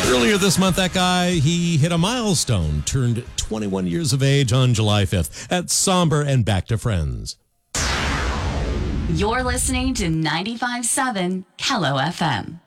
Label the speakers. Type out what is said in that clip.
Speaker 1: Earlier this month, that guy, he hit a milestone, turned 21 years of age on July 5th at Somber and Back to Friends.
Speaker 2: You're listening to 95.7 Kello FM.